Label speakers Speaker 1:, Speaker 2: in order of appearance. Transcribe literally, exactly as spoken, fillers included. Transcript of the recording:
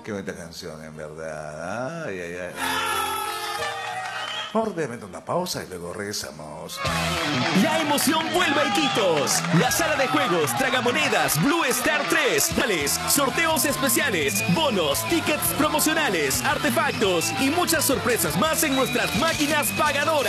Speaker 1: Qué bonita canción, en verdad. Ay, ay, ay. Vamos rápidamente a una pausa y luego regresamos.
Speaker 2: La emoción vuelve a Iquitos. La sala de juegos, tragamonedas, Blue Star tres, tales, sorteos especiales, bonos, tickets promocionales, artefactos y muchas sorpresas más en nuestras máquinas pagadoras.